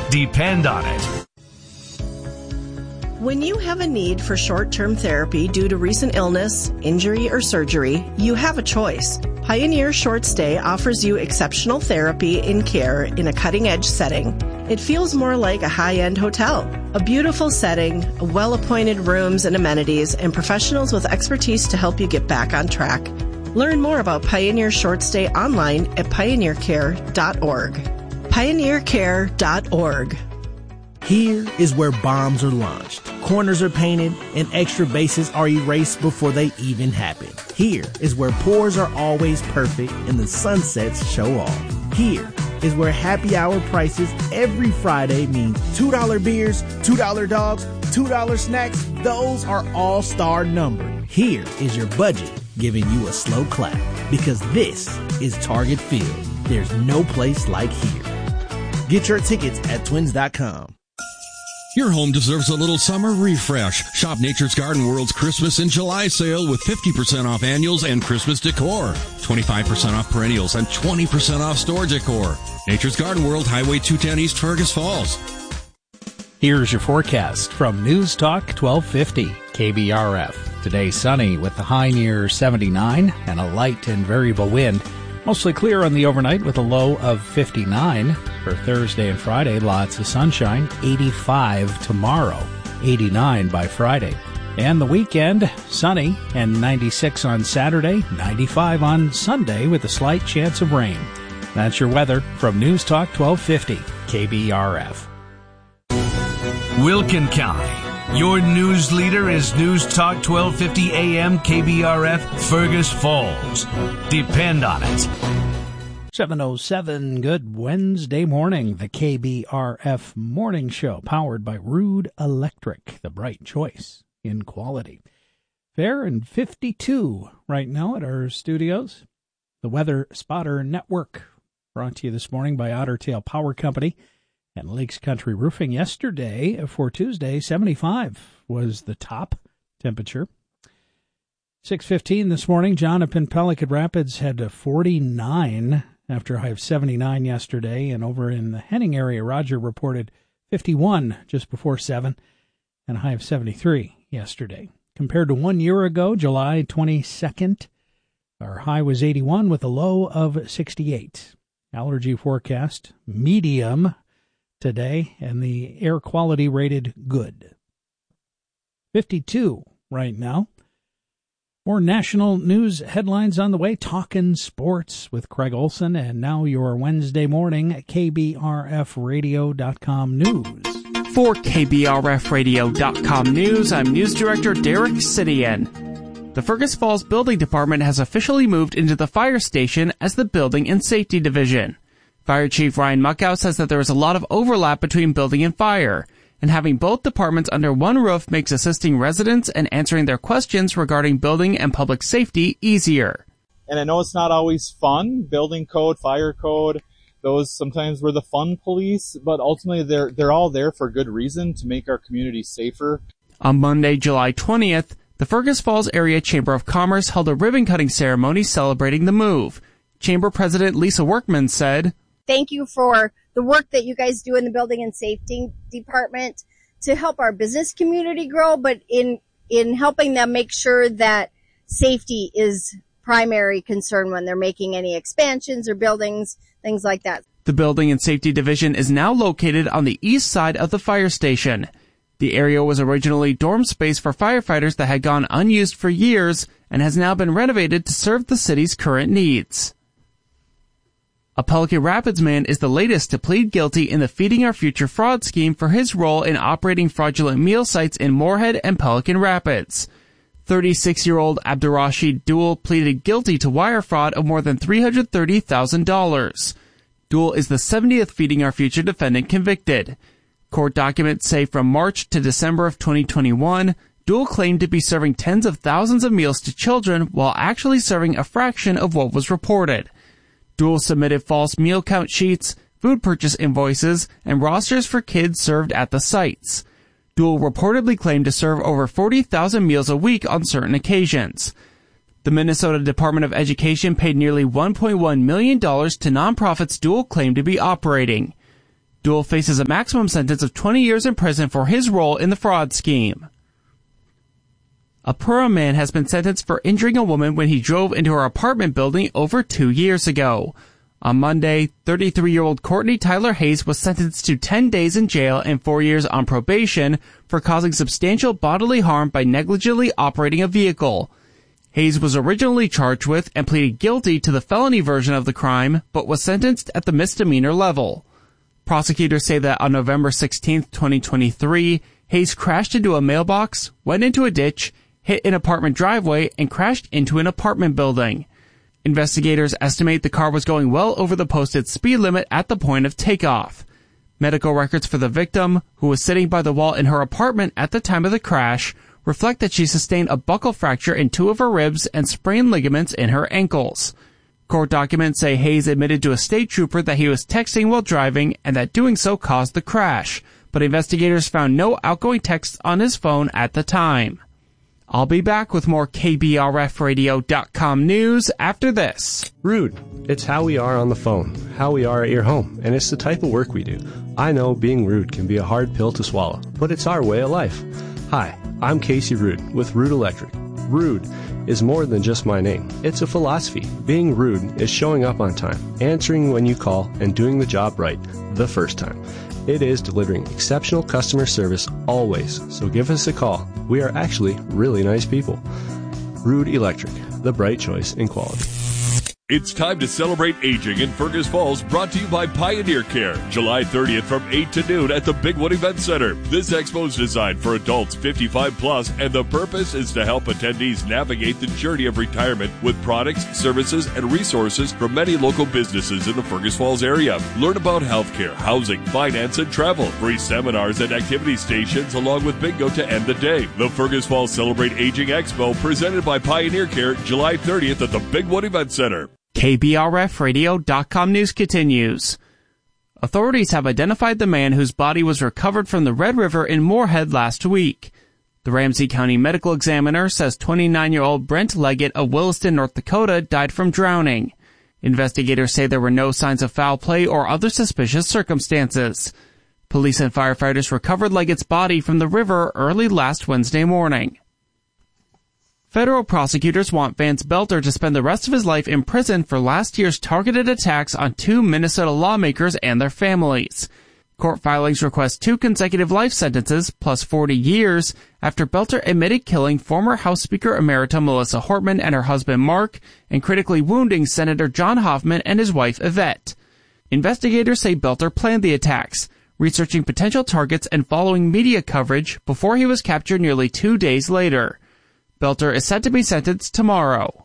Depend on it. When you have a need for short-term therapy due to recent illness, injury, or surgery, you have a choice. Pioneer Short Stay offers you exceptional therapy and care in a cutting-edge setting. It feels more like a high-end hotel. A beautiful setting, well-appointed rooms and amenities, and professionals with expertise to help you get back on track. Learn more about Pioneer Short Stay online at pioneercare.org. Pioneercare.org. Here is where bombs are launched, corners are painted, and extra bases are erased before they even happen. Here is where pours are always perfect and the sunsets show off. Here is where happy hour prices every Friday mean $2 beers, $2 dogs, $2 snacks. Those are all-star numbered. Here is your budget giving you a slow clap, because this is Target Field. There's no place like here. Get your tickets at twins.com. Your home deserves a little summer refresh. Shop Nature's Garden World's Christmas in July sale with 50% off annuals and Christmas decor, 25% off perennials, and 20% off store decor. Nature's Garden World, Highway 210 East Fergus Falls. Here's your forecast from News Talk 1250 KBRF. Today sunny with the high near 79 and a light and variable wind. Mostly clear on the overnight with a low of 59. For Thursday and Friday, lots of sunshine, 85 tomorrow, 89 by Friday. And the weekend, sunny and 96 on Saturday, 95 on Sunday with a slight chance of rain. That's your weather from News Talk 1250 KBRF. Wilkin County. Your news leader is News Talk 1250 AM KBRF Fergus Falls. Depend on it. 7:07, good Wednesday morning. The KBRF Morning Show, powered by Rude Electric, the bright choice in quality. Fair and 52 right now at our studios. The Weather Spotter Network, brought to you this morning by Otter Tail Power Company and Lakes Country Roofing. Yesterday, for Tuesday, 75 was the top temperature. 6:15 this morning, John up in Pelican Rapids had a 49 after a high of 79 yesterday. And over in the Henning area, Roger reported 51 just before 7 and a high of 73 yesterday. Compared to 1 year ago, July 22nd, our high was 81 with a low of 68. Allergy forecast, medium today, and the air quality rated good. 52 right now. More national news headlines on the way. Talkin' Sports with Craig Olson, and now your Wednesday morning KBRFradio.com news. For KBRFradio.com news, I'm News Director Derek Sidian. The Fergus Falls Building Department has officially moved into the fire station as the Building and Safety Division. Fire Chief Ryan Muckow says that there is a lot of overlap between building and fire, and having both departments under one roof makes assisting residents and answering their questions regarding building and public safety easier. And I know it's not always fun, building code, fire code, those sometimes were the fun police, but ultimately they're all there for good reason, to make our community safer. On Monday, July 20th, the Fergus Falls Area Chamber of Commerce held a ribbon-cutting ceremony celebrating the move. Chamber President Lisa Workman said, "Thank you for the work that you guys do in the Building and Safety Department to help our business community grow, but in helping them make sure that safety is primary concern when they're making any expansions or buildings, things like that." The Building and Safety Division is now located on the east side of the fire station. The area was originally dorm space for firefighters that had gone unused for years and has now been renovated to serve the city's current needs. A Pelican Rapids man is the latest to plead guilty in the Feeding Our Future fraud scheme for his role in operating fraudulent meal sites in Moorhead and Pelican Rapids. 36-year-old Abdurrashid Dul pleaded guilty to wire fraud of more than $330,000. Dul is the 70th Feeding Our Future defendant convicted. Court documents say from March to December of 2021, Dul claimed to be serving tens of thousands of meals to children while actually serving a fraction of what was reported. Dul submitted false meal count sheets, food purchase invoices, and rosters for kids served at the sites. Dul reportedly claimed to serve over 40,000 meals a week on certain occasions. The Minnesota Department of Education paid nearly $1.1 million to nonprofits Dul claimed to be operating. Duell faces a maximum sentence of 20 years in prison for his role in the fraud scheme. A Perham man has been sentenced for injuring a woman when he drove into her apartment building over 2 years ago. On Monday, 33-year-old Courtney Tyler Hayes was sentenced to 10 days in jail and 4 years on probation for causing substantial bodily harm by negligently operating a vehicle. Hayes was originally charged with and pleaded guilty to the felony version of the crime, but was sentenced at the misdemeanor level. Prosecutors say that on November 16, 2023, Hayes crashed into a mailbox, went into a ditch, hit an apartment driveway, and crashed into an apartment building. Investigators estimate the car was going well over the posted speed limit at the point of takeoff. Medical records for the victim, who was sitting by the wall in her apartment at the time of the crash, reflect that she sustained a buckle fracture in 2 of her ribs and sprained ligaments in her ankles. Court documents say Hayes admitted to a state trooper that he was texting while driving and that doing so caused the crash, but investigators found no outgoing texts on his phone at the time. I'll be back with more KBRFradio.com news after this. Rude. It's how we are on the phone, how we are at your home, and it's the type of work we do. I know being rude can be a hard pill to swallow, but it's our way of life. Hi, I'm Casey Rude with Rude Electric. Rude is more than just my name. It's a philosophy. Being rude is showing up on time, answering when you call, and doing the job right the first time. It is delivering exceptional customer service always, so give us a call. We are actually really nice people. Rude Electric, the bright choice in quality. It's time to celebrate aging in Fergus Falls, brought to you by Pioneer Care. July 30th from 8 to noon at the Big Wood Event Center. This expo is designed for adults 55 plus, and the purpose is to help attendees navigate the journey of retirement with products, services, and resources from many local businesses in the Fergus Falls area. Learn about healthcare, housing, finance, and travel. Free seminars and activity stations along with bingo to end the day. The Fergus Falls Celebrate Aging Expo, presented by Pioneer Care, July 30th at the Big Wood Event Center. KBRFradio.com news continues. Authorities have identified the man whose body was recovered from the Red River in Moorhead last week. The Ramsey County Medical Examiner says 29-year-old Brent Leggett of Williston, North Dakota, died from drowning. Investigators say there were no signs of foul play or other suspicious circumstances. Police and firefighters recovered Leggett's body from the river early last Wednesday morning. Federal prosecutors want Vance Belter to spend the rest of his life in prison for last year's targeted attacks on 2 Minnesota lawmakers and their families. Court filings request 2 consecutive life sentences plus 40 years after Belter admitted killing former House Speaker Emerita Melissa Hortman and her husband Mark and critically wounding Senator John Hoffman and his wife Yvette. Investigators say Belter planned the attacks, researching potential targets and following media coverage before he was captured nearly 2 days later. Belter is set to be sentenced tomorrow.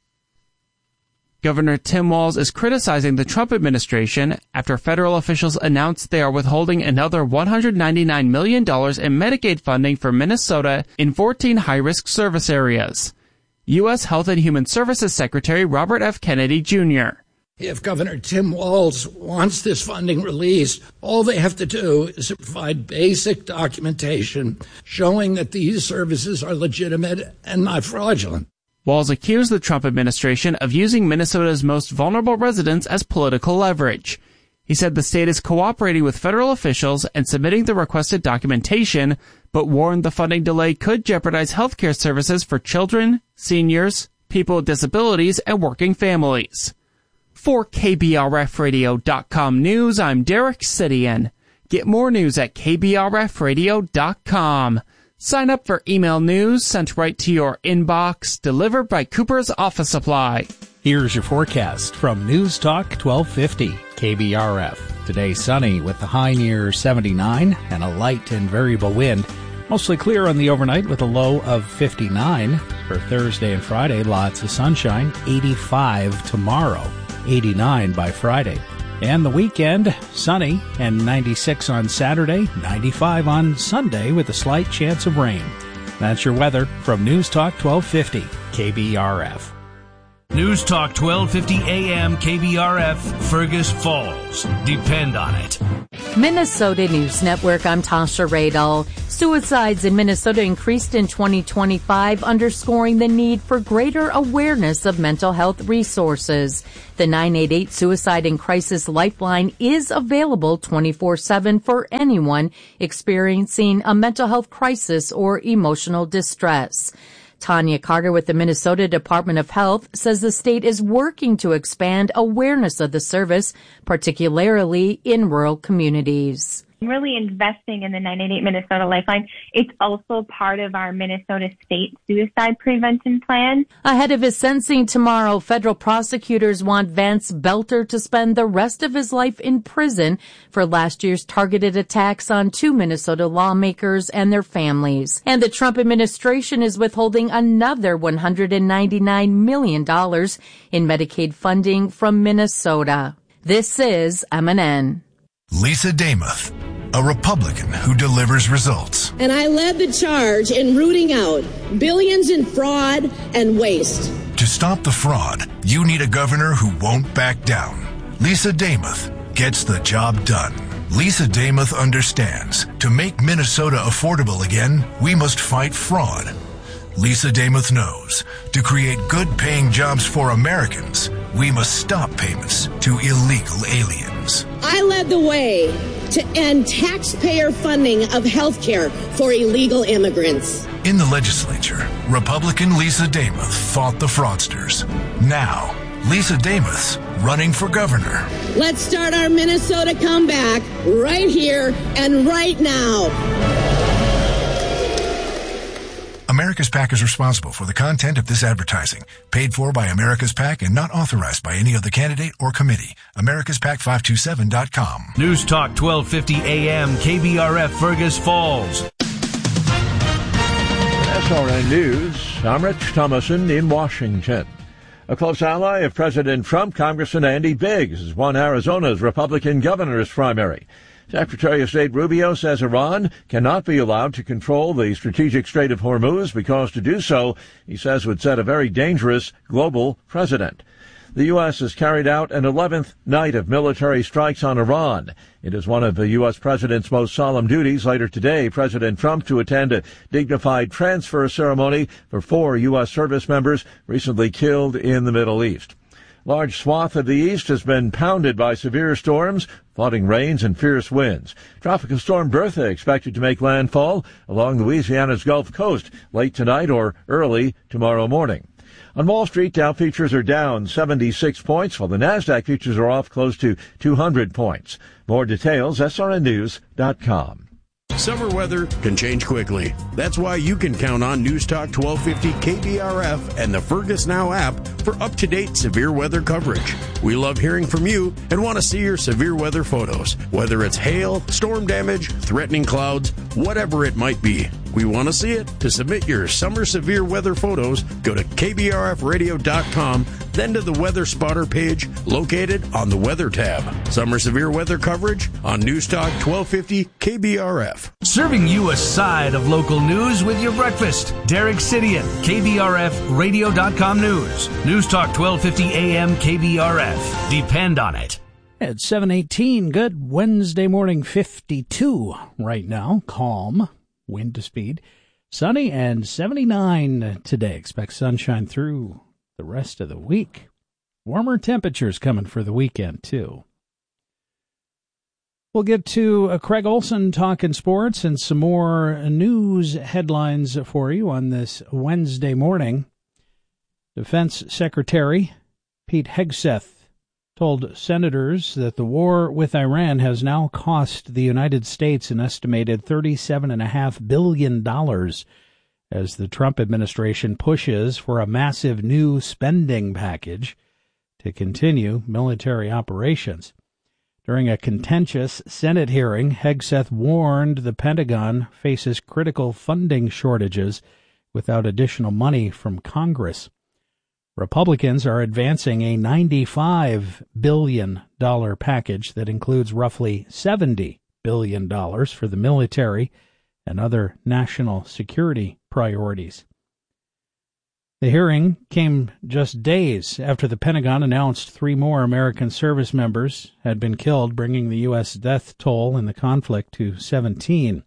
Governor Tim Walz is criticizing the Trump administration after federal officials announced they are withholding another $199 million in Medicaid funding for Minnesota in 14 high-risk service areas. U.S. Health and Human Services Secretary Robert F. Kennedy, Jr. If Governor Tim Walz wants this funding released, all they have to do is provide basic documentation showing that these services are legitimate and not fraudulent. Walz accused the Trump administration of using Minnesota's most vulnerable residents as political leverage. He said the state is cooperating with federal officials and submitting the requested documentation, but warned the funding delay could jeopardize healthcare services for children, seniors, people with disabilities, and working families. For KBRFradio.com news, I'm Derek Sidian. Get more news at KBRFradio.com. Sign up for email news sent right to your inbox, delivered by Cooper's Office Supply. Here's your forecast from News Talk 1250 KBRF. Today sunny with the high near 79 and a light and variable wind. Mostly clear on the overnight with a low of 59. For Thursday and Friday, lots of sunshine, 85 tomorrow. 89 by Friday. And the weekend, sunny and 96 on Saturday, 95 on Sunday with a slight chance of rain. That's your weather from News Talk 1250 KBRF. News Talk 1250 AM KBRF, Fergus Falls. Depend on it. Minnesota News Network, I'm Tasha Radel. Suicides in Minnesota increased in 2025, underscoring the need for greater awareness of mental health resources. The 988 Suicide and Crisis Lifeline is available 24/7 for anyone experiencing a mental health crisis or emotional distress. Tanya Carter with the Minnesota Department of Health says the state is working to expand awareness of the service, particularly in rural communities. Really investing in the 988 Minnesota Lifeline. It's also part of our Minnesota State Suicide Prevention Plan. Ahead of his sentencing tomorrow, federal prosecutors want Vance Belter to spend the rest of his life in prison for last year's targeted attacks on 2 Minnesota lawmakers and their families. And the Trump administration is withholding another $199 million in Medicaid funding from Minnesota. This is MNN. Lisa Damuth, a Republican who delivers results. And I led the charge in rooting out billions in fraud and waste. To stop the fraud, you need a governor who won't back down. Lisa Damuth gets the job done. Lisa Damuth understands to make Minnesota affordable again, we must fight fraud. Lisa Damuth knows to create good-paying jobs for Americans, we must stop payments to illegal aliens. I led the way to end taxpayer funding of health care for illegal immigrants. In the legislature, Republican Lisa Damuth fought the fraudsters. Now, Lisa Damuth's running for governor. Let's start our Minnesota comeback right here and right now. America's PAC is responsible for the content of this advertising, paid for by America's PAC and not authorized by any other candidate or committee. AmericasPAC527.com. News Talk 1250 AM, KBRF, Fergus Falls. SRN News, I'm Rich Thomason in Washington. A close ally of President Trump, Congressman Andy Biggs, has won Arizona's Republican governor's primary. Secretary of State Rubio says Iran cannot be allowed to control the strategic Strait of Hormuz because to do so, he says, would set a very dangerous global precedent. The U.S. has carried out an 11th night of military strikes on Iran. It is one of the U.S. president's most solemn duties. Later today, President Trump to attend a dignified transfer ceremony for 4 U.S. service members recently killed in the Middle East. Large swath of the east has been pounded by severe storms, flooding rains, and fierce winds. Tropical storm Bertha expected to make landfall along Louisiana's Gulf Coast late tonight or early tomorrow morning. On Wall Street, Dow futures are down 76 points, while the NASDAQ futures are off close to 200 points. More details, srnnews.com. Summer weather can change quickly. That's why you can count on News Talk 1250 KBRF and the Fergus Now app for up-to-date severe weather coverage. We love hearing from you and want to see your severe weather photos, whether it's hail, storm damage, threatening clouds, whatever it might be. We want to see it. To submit your summer severe weather photos, go to kbrfradio.com, then to the Weather Spotter page located on the Weather tab. Summer severe weather coverage on News Talk 1250 KBRF. Serving you a side of local news with your breakfast. Derek Sidian, KBRFradio.com News. News Talk 1250 AM KBRF. Depend on it. It's 7:18. Good Wednesday morning, 52 right now. Calm. Wind to speed. Sunny and 79 today. Expect sunshine through the rest of the week. Warmer temperatures coming for the weekend, too. We'll get to Craig Olson talking sports and some more news headlines for you on this Wednesday morning. Defense Secretary Pete Hegseth told senators that the war with Iran has now cost the United States an estimated $37.5 billion as the Trump administration pushes for a massive new spending package to continue military operations. During a contentious Senate hearing, Hegseth warned the Pentagon faces critical funding shortages without additional money from Congress. Republicans are advancing a $95 billion package that includes roughly $70 billion for the military and other national security priorities. The hearing came just days after the Pentagon announced 3 more American service members had been killed, bringing the U.S. death toll in the conflict to 17.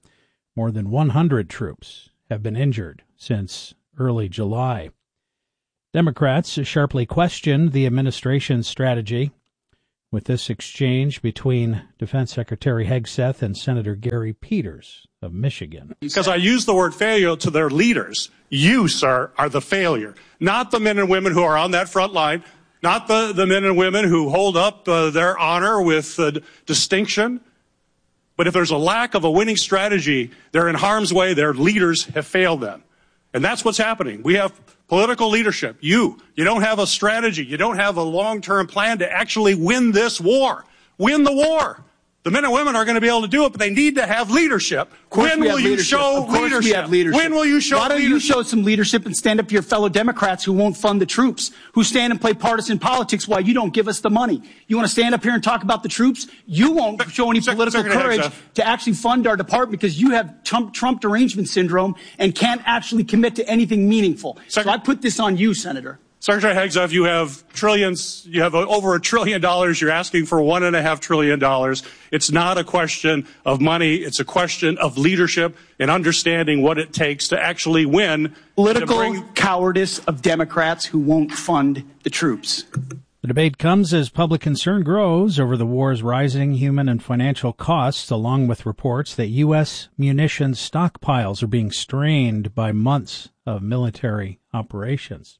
More than 100 troops have been injured since early July. Democrats sharply questioned the administration's strategy with this exchange between Defense Secretary Hegseth and Senator Gary Peters of Michigan. Because I use the word failure to their leaders. You, sir, are the failure, not the men and women who are on that front line, not the men and women who hold up their honor with distinction. But if there's a lack of a winning strategy, they're in harm's way. Their leaders have failed them. And that's what's happening. We have political leadership. You don't have a strategy. You don't have a long-term plan to actually win this war. Win the war. The men and women are going to be able to do it, but they need to have leadership. When will you show leadership? When will you show leadership? Why don't you show some leadership and stand up to your fellow Democrats who won't fund the troops, who stand and play partisan politics while you don't give us the money? You want to stand up here and talk about the troops? You won't show any political courage to actually fund our department because you have Trump derangement syndrome and can't actually commit to anything meaningful. So I put this on you, Senator. Secretary Hegseth, you have trillions, you have over $1 trillion. You're asking for $1.5 trillion. It's not a question of money. It's a question of leadership and understanding what it takes to actually win. Political cowardice of Democrats who won't fund the troops. The debate comes as public concern grows over the war's rising human and financial costs, along with reports that U.S. munitions stockpiles are being strained by months of military operations.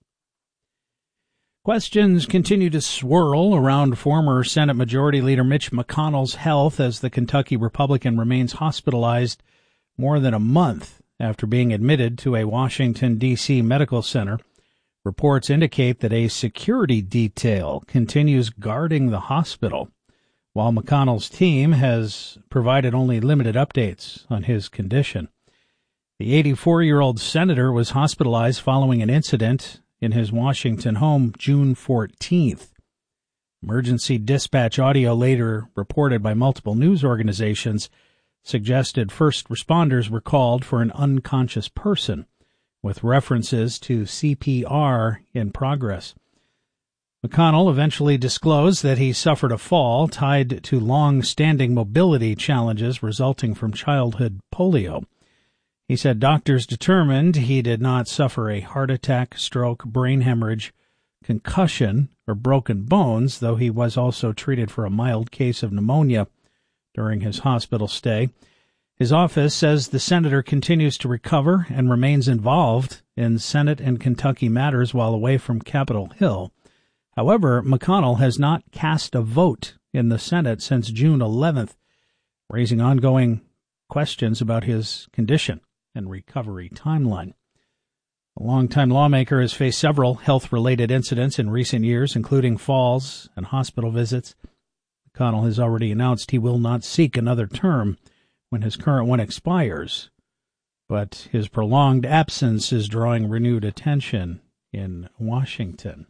Questions continue to swirl around former Senate Majority Leader Mitch McConnell's health as the Kentucky Republican remains hospitalized more than a month after being admitted to a Washington, D.C. medical center. Reports indicate that a security detail continues guarding the hospital, while McConnell's team has provided only limited updates on his condition. The 84-year-old senator was hospitalized following an incident in his Washington home June 14th. Emergency dispatch audio later reported by multiple news organizations suggested first responders were called for an unconscious person, with references to CPR in progress. McConnell eventually disclosed that he suffered a fall tied to long-standing mobility challenges resulting from childhood polio. He said doctors determined he did not suffer a heart attack, stroke, brain hemorrhage, concussion, or broken bones, though he was also treated for a mild case of pneumonia during his hospital stay. His office says the senator continues to recover and remains involved in Senate and Kentucky matters while away from Capitol Hill. However, McConnell has not cast a vote in the Senate since June 11th, raising ongoing questions about his condition and recovery timeline. A longtime lawmaker has faced several health-related incidents in recent years, including falls and hospital visits. McConnell has already announced he will not seek another term when his current one expires, but his prolonged absence is drawing renewed attention in Washington.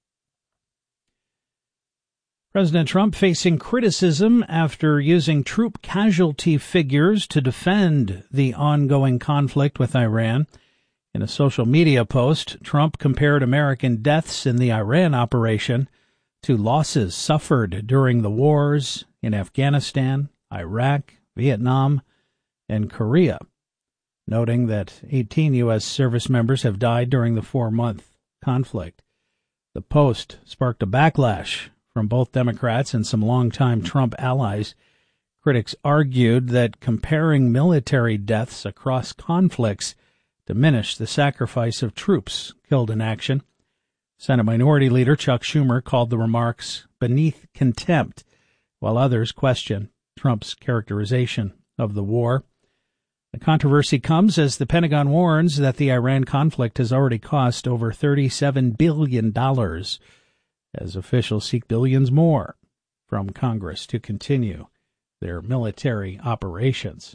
President Trump facing criticism after using troop casualty figures to defend the ongoing conflict with Iran. In a social media post, Trump compared American deaths in the Iran operation to losses suffered during the wars in Afghanistan, Iraq, Vietnam, and Korea, noting that 18 U.S. service members have died during the 4-month conflict. The post sparked a backlash from both Democrats and some longtime Trump allies. Critics argued that comparing military deaths across conflicts diminished the sacrifice of troops killed in action. Senate Minority Leader Chuck Schumer called the remarks beneath contempt, while others questioned Trump's characterization of the war. The controversy comes as the Pentagon warns that the Iran conflict has already cost over $37 billion, as officials seek billions more from Congress to continue their military operations.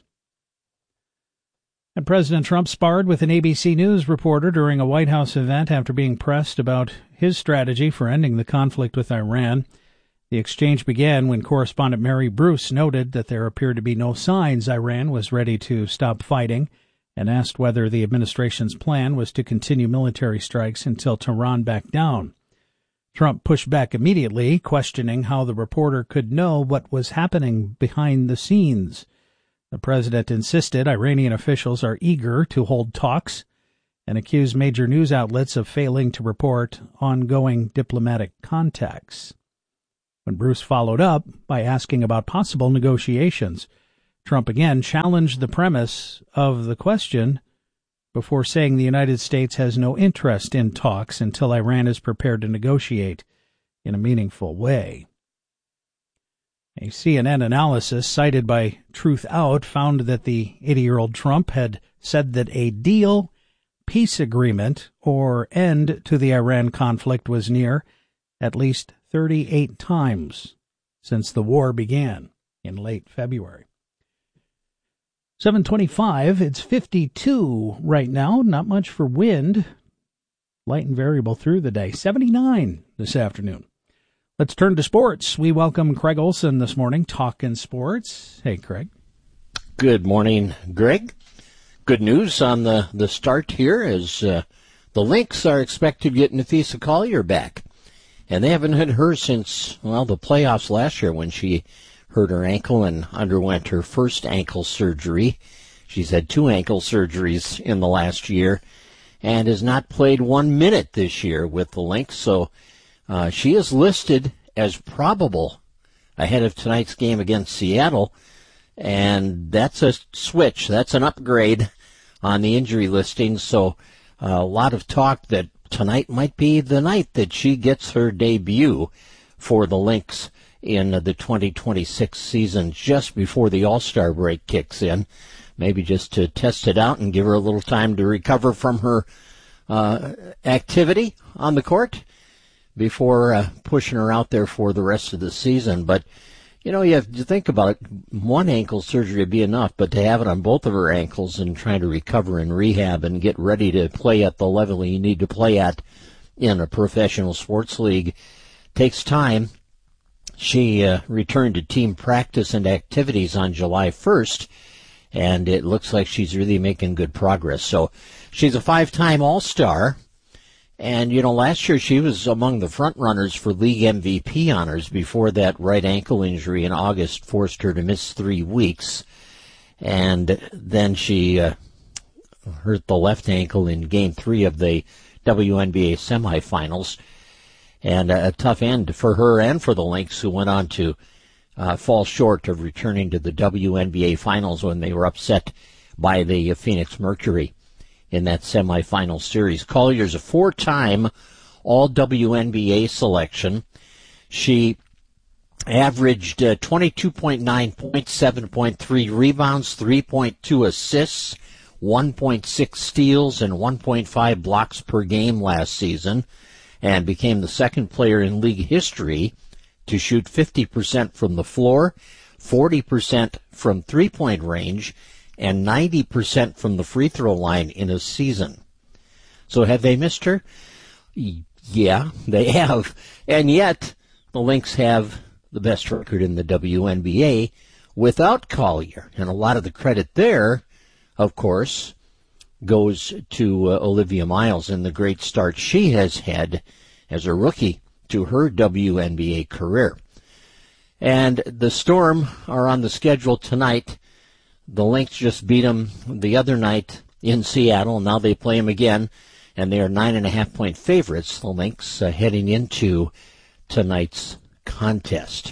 And President Trump sparred with an ABC News reporter during a White House event after being pressed about his strategy for ending the conflict with Iran. The exchange began when correspondent Mary Bruce noted that there appeared to be no signs Iran was ready to stop fighting and asked whether the administration's plan was to continue military strikes until Tehran backed down. Trump pushed back immediately, questioning how the reporter could know what was happening behind the scenes. The president insisted Iranian officials are eager to hold talks and accused major news outlets of failing to report ongoing diplomatic contacts. When Bruce followed up by asking about possible negotiations, Trump again challenged the premise of the question before saying the United States has no interest in talks until Iran is prepared to negotiate in a meaningful way. A CNN analysis cited by Truth Out found that the 80-year-old Trump had said that a deal, peace agreement, or end to the Iran conflict was near at least 38 times since the war began in late February. 7:25, it's 52 right now, not much for wind. Light and variable through the day. 79 this afternoon. Let's turn to sports. We welcome Craig Olson this morning, talking sports. Hey, Craig. Good morning, Greg. Good news on the start here as the Lynx are expected to get Nafisa Collier back. And they haven't had her since, well, the playoffs last year when she hurt her ankle and underwent her first ankle surgery. She's had 2 ankle surgeries in the last year and has not played 1 minute this year with the Lynx. So she is listed as probable ahead of tonight's game against Seattle. And that's a switch. That's an upgrade on the injury listing. So a lot of talk that tonight might be the night that she gets her debut for the Lynx in the 2026 season just before the All-Star break kicks in. Maybe just to test it out and give her a little time to recover from her activity on the court before pushing her out there for the rest of the season. But, you know, you have to think about it. 1 ankle surgery would be enough, but to have it on both of her ankles and trying to recover and rehab and get ready to play at the level you need to play at in a professional sports league takes time. She returned to team practice and activities on July 1st, and it looks like she's really making good progress. So she's a 5-time All-Star. And, you know, last year she was among the front runners for league MVP honors before that right ankle injury in August forced her to miss 3 weeks. And then she hurt the left ankle in Game 3 of the WNBA semifinals. And a tough end for her and for the Lynx, who went on to fall short of returning to the WNBA finals when they were upset by the Phoenix Mercury in that semifinal series. Collier's a 4-time All-WNBA selection. She averaged 22.9 points, 7.3 rebounds, 3.2 assists, 1.6 steals, and 1.5 blocks per game last season, and became the second player in league history to shoot 50% from the floor, 40% from three-point range, and 90% from the free throw line in a season. So have they missed her? Yeah, they have. And yet, the Lynx have the best record in the WNBA without Collier. And a lot of the credit there, of course, goes to Olivia Miles and the great start she has had as a rookie to her WNBA career. And the Storm are on the schedule tonight. The Lynx just beat them the other night in Seattle. Now they play them again, and they are 9.5-point favorites, the Lynx, heading into tonight's contest.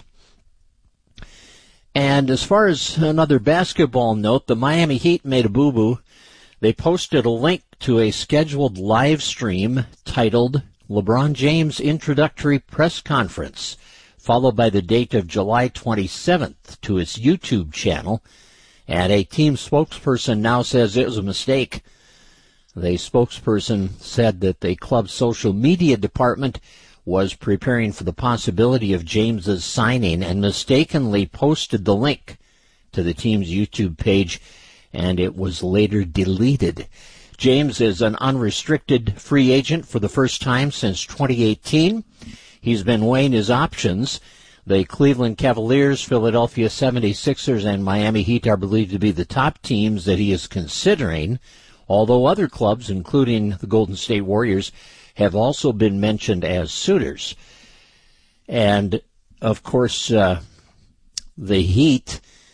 And as far as another basketball note, the Miami Heat made a boo-boo. They posted a link to a scheduled live stream titled LeBron James Introductory Press Conference, followed by the date of July 27th to its YouTube channel. And a team spokesperson now says it was a mistake. The spokesperson said that the club's social media department was preparing for the possibility of James's signing and mistakenly posted the link to the team's YouTube page, and it was later deleted. James is an unrestricted free agent for the first time since 2018. He's been weighing his options. The Cleveland Cavaliers, Philadelphia 76ers, and Miami Heat are believed to be the top teams that he is considering, although other clubs, including the Golden State Warriors, have also been mentioned as suitors. And, of course, the Heat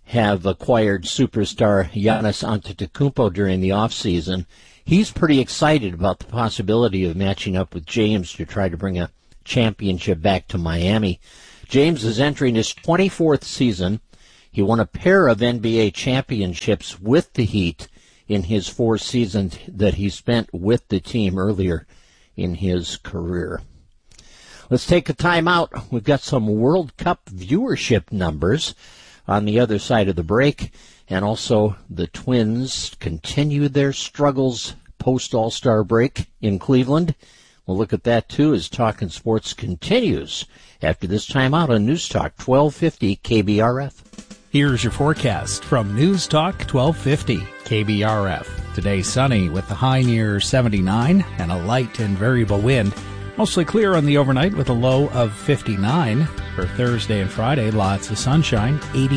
have acquired superstar Giannis Antetokounmpo during the offseason. He's pretty excited about the possibility of matching up with James to try to bring a championship back to Miami. James is entering his 24th season. He won a pair of NBA championships with the Heat in his 4 seasons that he spent with the team earlier in his career. Let's take a time out. We've got some World Cup viewership numbers on the other side of the break. And also the Twins continue their struggles post-All-Star break in Cleveland. We'll look at that, too, as Talkin' Sports continues after this time out on News Talk 1250 KBRF. Here's your forecast from News Talk 1250 KBRF. Today sunny with the high near 79 and a light and variable wind. Mostly clear on the overnight with a low of 59. For Thursday and Friday, lots of sunshine,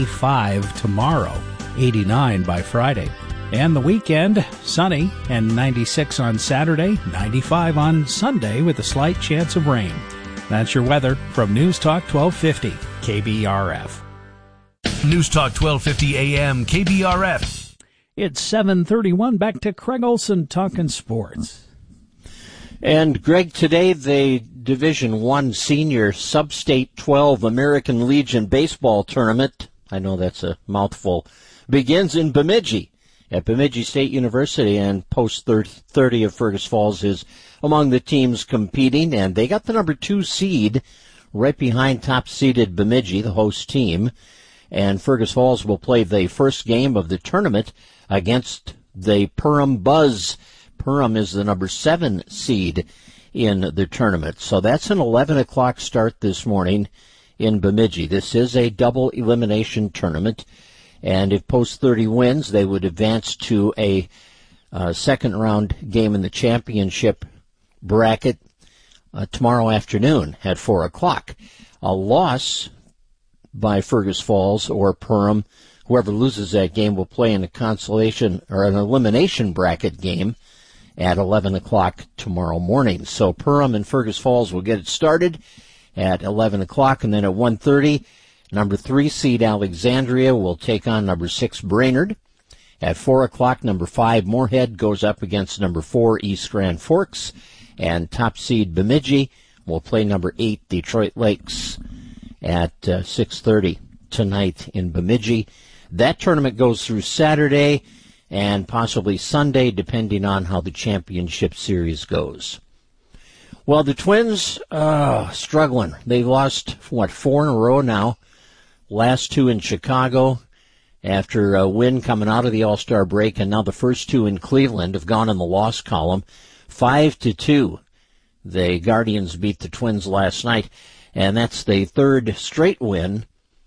85 tomorrow, 89 by Friday. And the weekend, sunny and 96 on Saturday, 95 on Sunday with a slight chance of rain. That's your weather from News Talk 1250 KBRF. News Talk 1250 AM KBRF. It's 7:31. Back to Craig Olson talking sports. And Greg, today the Division I Senior Sub-State 12 American Legion Baseball Tournament, I know that's a mouthful, begins in Bemidji at Bemidji State University, and Post 30 of Fergus Falls is among the teams competing, and they got the number 2 seed right behind top-seeded Bemidji, the host team. And Fergus Falls will play the first game of the tournament against the Perham Buzz. Perham is the number 7 seed in the tournament. So that's an 11 o'clock start this morning in Bemidji. This is a double elimination tournament. And if Post 30 wins, they would advance to a second round game in the championship bracket tomorrow afternoon at 4 o'clock. A loss by Fergus Falls or Perham, whoever loses that game will play in a consolation or an elimination bracket game at 11 o'clock tomorrow morning. So Perham and Fergus Falls will get it started at 11 o'clock, and then at 1:30, number 3 seed Alexandria will take on number 6 Brainerd. At 4 o'clock, number 5 Moorhead goes up against number 4 East Grand Forks, and top seed Bemidji will play number 8 Detroit Lakes at 6:30 tonight in Bemidji. That tournament goes through Saturday and possibly Sunday, depending on how the championship series goes. Well, the Twins, struggling. They've lost, 4 in a row now. Last 2 in Chicago after a win coming out of the All-Star break, and now the first 2 in Cleveland have gone in the loss column. 5-2. The Guardians beat the Twins last night, and that's the 3rd straight win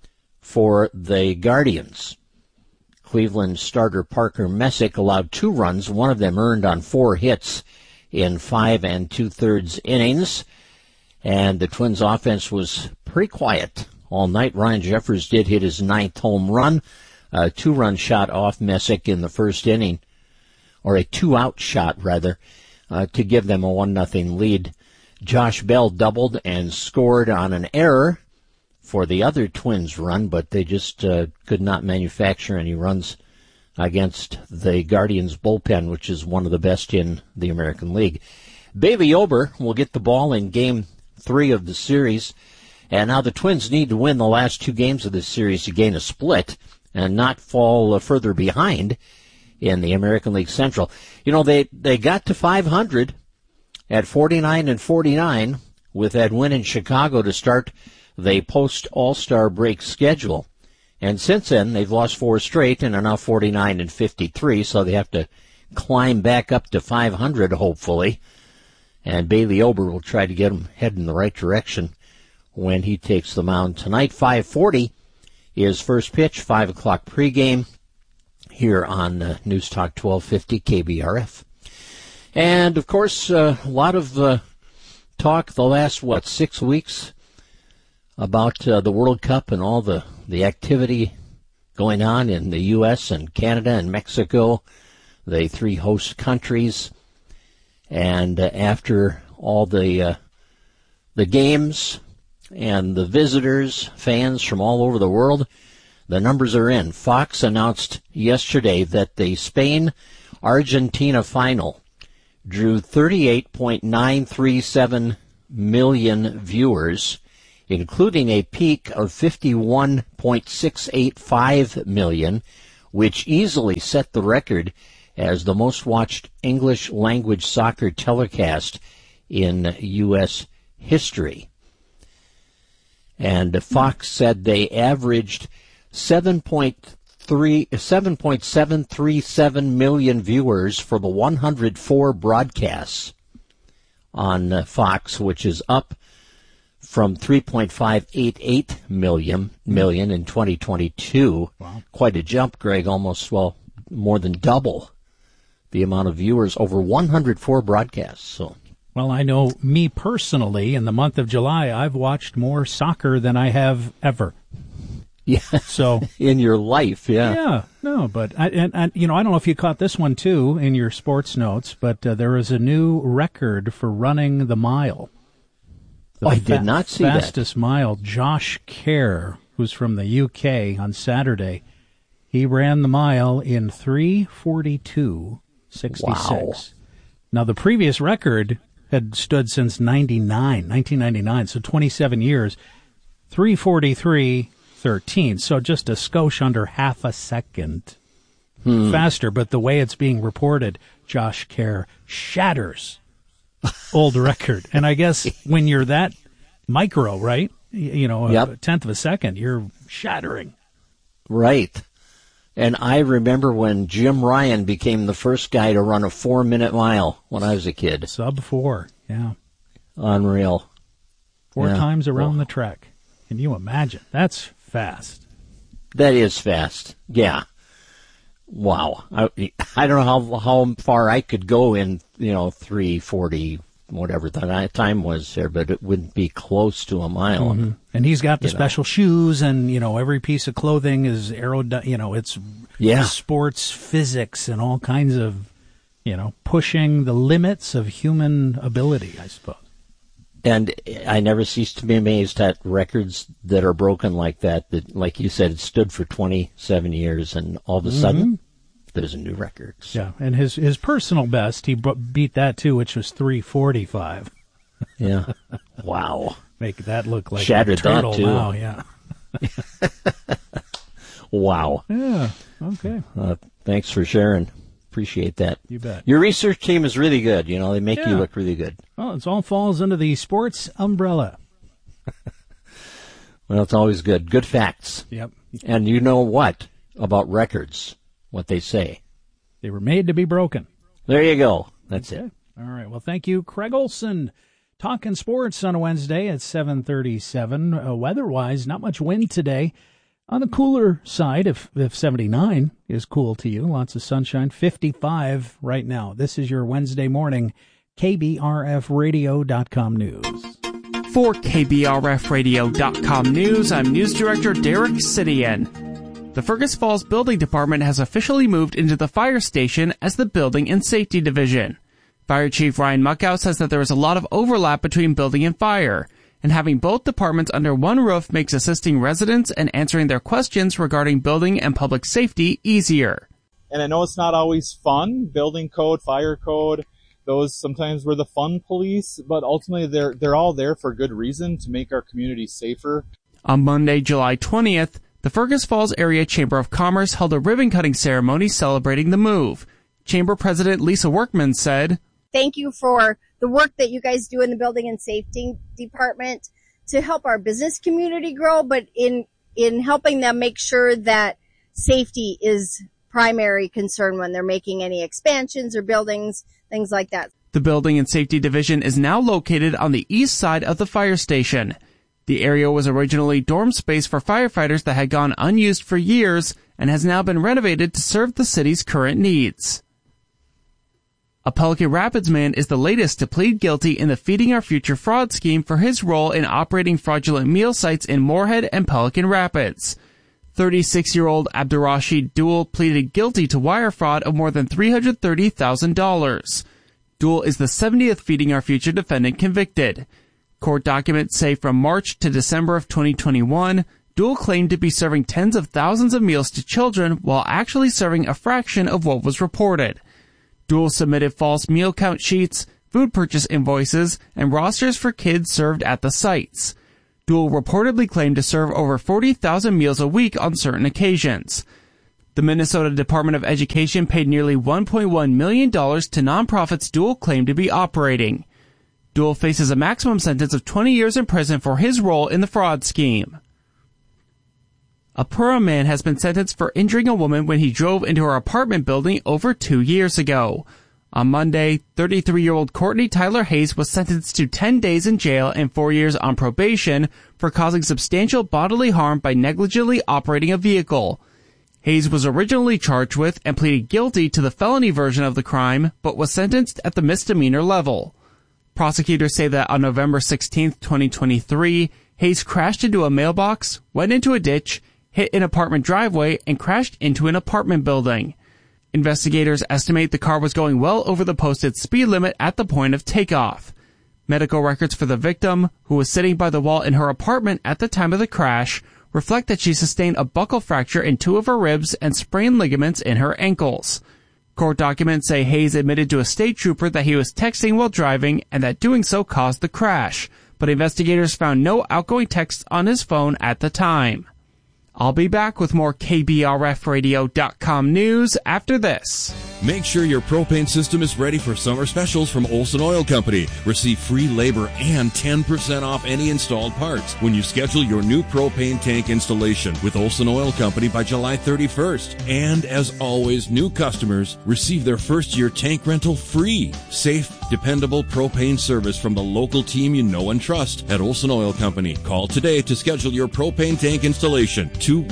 for the Guardians. Cleveland starter Parker Messick allowed 2 runs, one of them earned on 4 hits in 5 2/3 innings. And the Twins' offense was pretty quiet all night. Ryan Jeffers did hit his 9th home run, a 2-run shot off Messick in the first inning, or a 2-out shot, rather, to give them a 1-0 lead. Josh Bell doubled and scored on an error for the other Twins run, but they just could not manufacture any runs against the Guardians bullpen, which is one of the best in the American League. Bailey Ober will get the ball in Game 3 of the series, and now the Twins need to win the last 2 games of this series to gain a split and not fall further behind in the American League Central. You know, they got to 500 at 49-49 with that win in Chicago to start the post-All-Star break schedule. And since then, they've lost 4 straight and are now 49-53, so they have to climb back up to 500, hopefully. And Bailey Ober will try to get them heading in the right direction when he takes the mound tonight. 5:40 is first pitch, 5 o'clock pregame here on News Talk 1250 KBRF. And, of course, a lot of talk the last, 6 weeks about the World Cup and all the activity going on in the U.S. and Canada and Mexico, the 3 host countries. And after all the games and the visitors, fans from all over the world, The numbers are in. Fox announced yesterday that the Spain-Argentina final drew 38.937 million viewers, including a peak of 51.685 million, which easily set the record as the most watched English language soccer telecast in U.S. history. And Fox said they averaged 7.737 million viewers for the 104 broadcasts on Fox, which is up from 3.588 million in 2022. Wow. Quite a jump, Greg, almost, well, more than double the amount of viewers over 104 broadcasts. So, well, I know me personally, in the month of July, I've watched more soccer than I have ever. Yeah. So in your life, yeah. Yeah. No, but I don't know if you caught this one too in your sports notes, but there is a new record for running the mile. I did not see that. Fastest mile. Josh Kerr, who's from the UK, on Saturday, he ran the mile in 3:42.66. Wow. Now the previous record had stood since 1999, so 27 years, 3:43.13, so just a skosh under half a second faster. But the way it's being reported, Josh Kerr shatters old record. And I guess when you're that micro, right, a tenth of a second, you're shattering. Right. And I remember when Jim Ryan became the first guy to run a 4-minute mile when I was a kid. Sub 4, yeah. Unreal. 4 times around the track. Can you imagine? That's fast. That is fast. Yeah. Wow. I don't know how far I could go in, 3:40, whatever the time was there, but it wouldn't be close to a mile. Mm-hmm. And he's got the special shoes, and, every piece of clothing is it's sports physics and all kinds of, pushing the limits of human ability, I suppose. And I never cease to be amazed at records that are broken like that, like you said, it stood for 27 years, and all of a sudden, there's a new record. So. Yeah, and his personal best, he beat that too, which was 3:45. Yeah. Wow. Make that look like shattered a turtle that too. now, yeah. Wow. Yeah, okay. Thanks for sharing. Appreciate that. You bet. Your research team is really good. They make you look really good. Well, it all falls under the sports umbrella. Well, it's always good. Good facts. Yep. And you know what about records? What they say. They were made to be broken. There you go. That's it. All right. Well, thank you, Craig Olson. Talking sports on a Wednesday at 7:37. Weather-wise, not much wind today. On the cooler side, if 79 is cool to you, lots of sunshine, 55 right now. This is your Wednesday morning KBRFradio.com news. For KBRFradio.com news, I'm News Director Derek Sidian. The Fergus Falls Building Department has officially moved into the fire station as the Building and Safety Division. Fire Chief Ryan Muckow says that there is a lot of overlap between building and fire, and having both departments under one roof makes assisting residents and answering their questions regarding building and public safety easier. And I know it's not always fun, building code, fire code, those sometimes we're the fun police, but ultimately they're all there for good reason to make our community safer. On Monday, July 20th, the Fergus Falls Area Chamber of Commerce held a ribbon-cutting ceremony celebrating the move. Chamber President Lisa Workman said, "Thank you for the work that you guys do in the Building and Safety Department to help our business community grow, but in helping them make sure that safety is primary concern when they're making any expansions or buildings, things like that." The Building and Safety Division is now located on the east side of the fire station. The area was originally dorm space for firefighters that had gone unused for years and has now been renovated to serve the city's current needs. A Pelican Rapids man is the latest to plead guilty in the Feeding Our Future fraud scheme for his role in operating fraudulent meal sites in Moorhead and Pelican Rapids. 36-year-old Abdurrashid Dul pleaded guilty to wire fraud of more than $330,000. Dul is the 70th Feeding Our Future defendant convicted. Court documents say from March to December of 2021, Dual claimed to be serving tens of thousands of meals to children while actually serving a fraction of what was reported. Dual submitted false meal count sheets, food purchase invoices, and rosters for kids served at the sites. Dual reportedly claimed to serve over 40,000 meals a week on certain occasions. The Minnesota Department of Education paid nearly $1.1 million to nonprofits Dual claimed to be operating. Dual faces a maximum sentence of 20 years in prison for his role in the fraud scheme. A Perham man has been sentenced for injuring a woman when he drove into her apartment building over 2 years ago. On Monday, 33-year-old Courtney Tyler Hayes was sentenced to 10 days in jail and 4 years on probation for causing substantial bodily harm by negligently operating a vehicle. Hayes was originally charged with and pleaded guilty to the felony version of the crime, but was sentenced at the misdemeanor level. Prosecutors say that on November 16, 2023, Hayes crashed into a mailbox, went into a ditch, hit an apartment driveway, and crashed into an apartment building. Investigators estimate the car was going well over the posted speed limit at the point of takeoff. Medical records for the victim, who was sitting by the wall in her apartment at the time of the crash, reflect that she sustained a buccal fracture in 2 of her ribs and sprained ligaments in her ankles. Court documents say Hayes admitted to a state trooper that he was texting while driving and that doing so caused the crash, but investigators found no outgoing texts on his phone at the time. I'll be back with more KBRFradio.com news after this. Make sure your propane system is ready for summer specials from Olson Oil Company. Receive free labor and 10% off any installed parts when you schedule your new propane tank installation with Olson Oil Company by July 31st. And as always, new customers receive their first year tank rental free. Safe, dependable propane service from the local team you know and trust at Olson Oil Company. Call today to schedule your propane tank installation.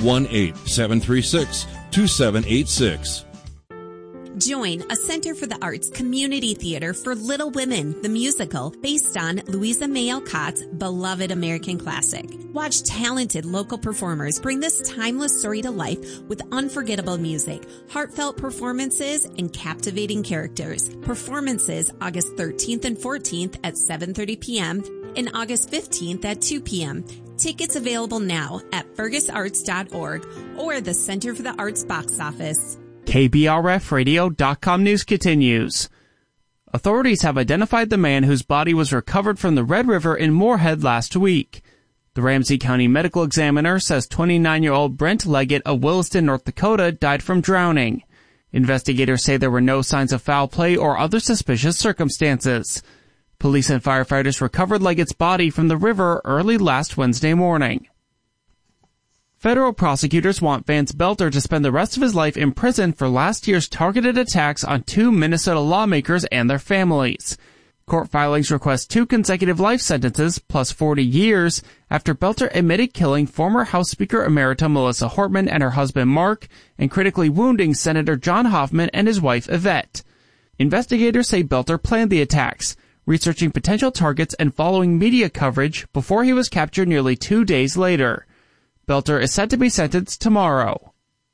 218-736-2786. Join a Center for the Arts community theater for Little Women, the musical, based on Louisa May Alcott's beloved American classic. Watch talented local performers bring this timeless story to life with unforgettable music, heartfelt performances, and captivating characters. Performances August 13th and 14th at 7:30 p.m. and August 15th at 2 p.m. Tickets available now at fergusarts.org or the Center for the Arts box office. KBRFradio.com news continues. Authorities have identified the man whose body was recovered from the Red River in Moorhead last week. The Ramsey County Medical Examiner says 29-year-old Brent Leggett of Williston, North Dakota, died from drowning. Investigators say there were no signs of foul play or other suspicious circumstances. Police and firefighters recovered Leggett's body from the river early last Wednesday morning. Federal prosecutors want Vance Belter to spend the rest of his life in prison for last year's targeted attacks on 2 Minnesota lawmakers and their families. Court filings request 2 consecutive life sentences plus 40 years after Belter admitted killing former House Speaker Emerita Melissa Hortman and her husband Mark and critically wounding Senator John Hoffman and his wife Yvette. Investigators say Belter planned the attacks, researching potential targets and following media coverage before he was captured nearly 2 days later. Belter is set to be sentenced tomorrow.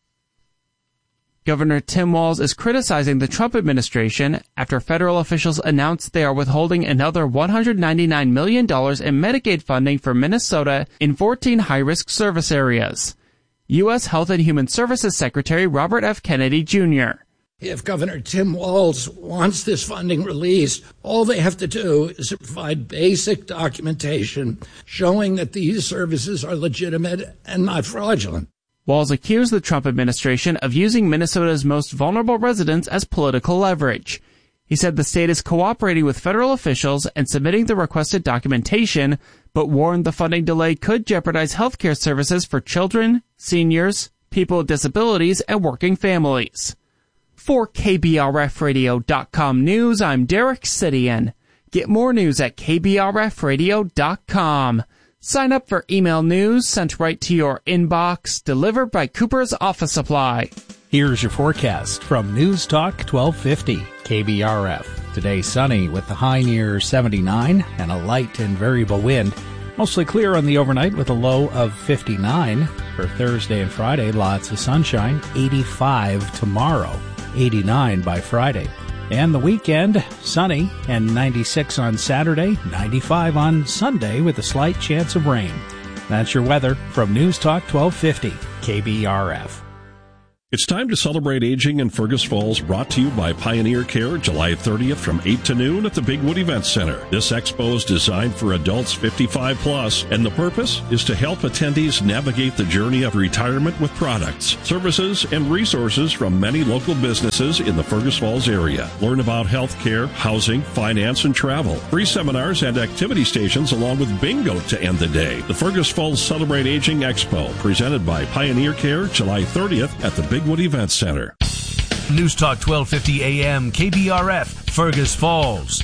Governor Tim Walz is criticizing the Trump administration after federal officials announced they are withholding another $199 million in Medicaid funding for Minnesota in 14 high-risk service areas. U.S. Health and Human Services Secretary Robert F. Kennedy, Jr. If Governor Tim Walz wants this funding released, all they have to do is provide basic documentation showing that these services are legitimate and not fraudulent. Walz accused the Trump administration of using Minnesota's most vulnerable residents as political leverage. He said the state is cooperating with federal officials and submitting the requested documentation, but warned the funding delay could jeopardize health care services for children, seniors, people with disabilities, and working families. For KBRFradio.com news, I'm Derek Sidian. Get more news at KBRFradio.com. Sign up for email news sent right to your inbox, delivered by Cooper's Office Supply. Here's your forecast from News Talk 1250 KBRF. Today sunny with the high near 79 and a light and variable wind. Mostly clear on the overnight with a low of 59. For Thursday and Friday, lots of sunshine, 85 tomorrow. 89 by Friday. And the weekend, sunny and 96 on Saturday, 95 on Sunday with a slight chance of rain. That's your weather from News Talk 1250 KBRF. It's time to celebrate aging in Fergus Falls, brought to you by Pioneer Care, July 30th from 8 to noon at the Bigwood Event Center. This expo is designed for adults 55 plus, and the purpose is to help attendees navigate the journey of retirement with products, services, and resources from many local businesses in the Fergus Falls area. Learn about health care, housing, finance, and travel. Free seminars and activity stations along with bingo to end the day. The Fergus Falls Celebrate Aging Expo, presented by Pioneer Care, July 30th at the Bigwood Event Center. News Talk 1250 AM KBRF, Fergus Falls.